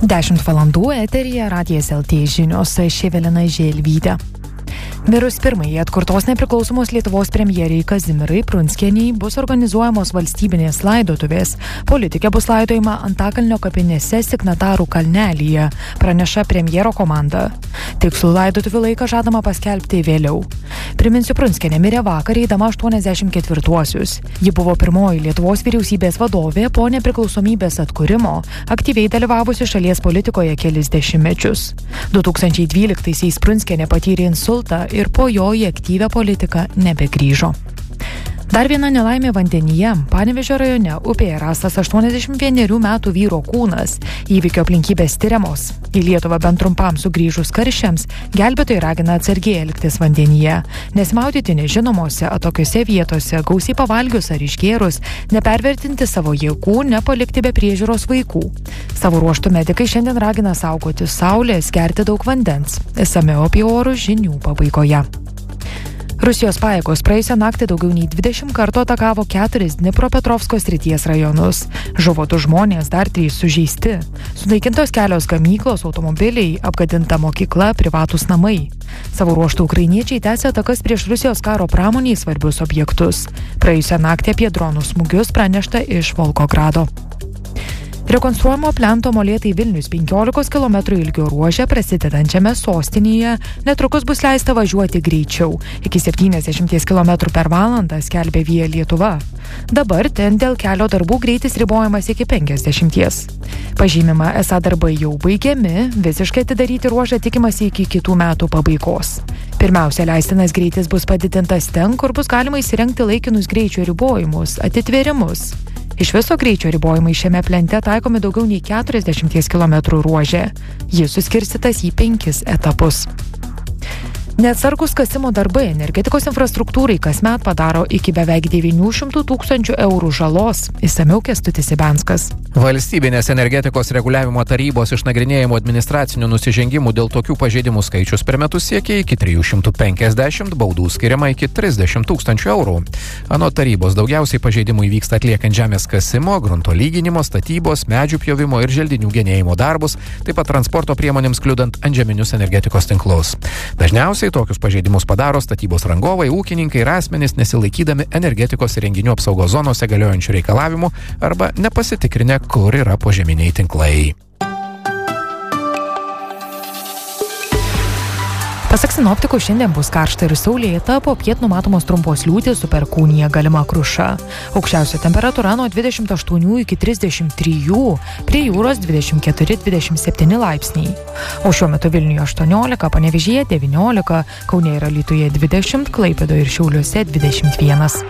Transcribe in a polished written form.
10 valandų eteryje Radijas LT žinios, aš Evelina Želvytė. Mirus pirmąjį atkurtos nepriklausomos Lietuvos premjerei Kazimierai Prunskienei bus organizuojamos valstybinės laidotuvės. Politikė bus laidojama Antakalnio kapinėse Signatarų kalnelyje, praneša premjero komanda. Tikslų laidotuvių laiką žadama paskelbti vėliau. Priminsiu, Prunskienė mirė vakar eidama 84-uosius. Ji buvo pirmoji Lietuvos vyriausybės vadovė po nepriklausomybės atkūrimo, aktyviai dalyvavusi šalies politikoje kelis dešimtmečius. 2012-aisiais Prunskienė patyrė insultą ir po jo į aktyvią politiką nebegrįžo. Dar viena nelaimė vandenyje. Panevėžio rajone upėje rastas 81 metų vyro kūnas. Įvykio aplinkybės tiriamos. Į Lietuvą bent trumpam sugrįžus karščiams, gelbėtojai ragina atsargiai elgtis vandenyje. Nesimaudyti nežinomose atokiose vietose, gausiai pavalgius ar išgėrus, nepervertinti savo jėgų, nepalikti be priežiūros vaikų. Savo ruožtu medikai šiandien ragina saugoti saulės, gerti daug vandens. Išsamiau apie orus žinių pabaigoje. Rusijos pajėgos praėjusią naktį daugiau nei 20 kartų atakavo 4 Dnipropetrovsko srities rajonus. Žuvo 2 žmonės, dar 3 sužeisti. Sunaikintos kelios gamyklos, automobiliai, apgadinta mokykla, privatūs namai. Savo ruožtu ukrainiečiai tęsia atakas prieš Rusijos karo pramoniai svarbius objektus. Praėjusią naktį apie dronų smūgius pranešta iš Volgogrado. Rekonstruojamo plento Molėtai Vilnius 15 km ilgio ruože prasidedančiame sostinėje netrukus bus leista važiuoti greičiau. Iki 70 km per valandą skelbia Via Lietuva. Dabar ten dėl kelio darbų greitis ribojamas iki 50. Pažymima, esą darbai jau baigiami, visiškai atidaryti ruožą tikimasi iki kitų metų pabaigos. Pirmiausia, leistinas greitis bus padidintas ten, kur bus galima įsirengti laikinus greičio ribojimus, atitvėrimus. Iš viso greičio ribojimai šiame plente taikomi daugiau nei 40 km ruože. Jis suskirstytas į 5 etapus. Neatsargus kasimo darbai energetikos infrastruktūrai kasmet padaro iki beveik 900 000 eurų žalos. Išsamiau Kęstutis Ibenskas. Valstybinės energetikos reguliavimo tarybos išnagrinėjimų administracinių nusižengimų dėl tokių pažeidimų skaičius per metus siekia iki 350, baudų skiriama iki 30 000 eurų. Anot tarybos daugiausiai pažeidimų įvyksta atliekant žemės kasimo, grunto lyginimo, statybos, medžių pjovimo ir želdinių genėjimo darbus, taip pat transporto priemonėms kliudant antžeminius energetikos tinklus. Dažniausiai tokius pažeidimus padaro statybos rangovai, ūkininkai ir asmenys nesilaikydami energetikos įrenginių apsaugos zonose galiojančių reikalavimų arba nepasitikrinę, kur yra požeminiai tinklai. Pasak sinoptikų, šiandien bus karšta ir saulėta, popiet numatomos trumpos liūtys su perkūnija galima kruša. Aukščiausia temperatūra nuo 28 iki 33, prie jūros 24-27 laipsniai. O šiuo metu Vilniuje 18, Panevėžyje 19, Kaune ir Alytuje 20, Klaipėdoje ir Šiauliuose 21.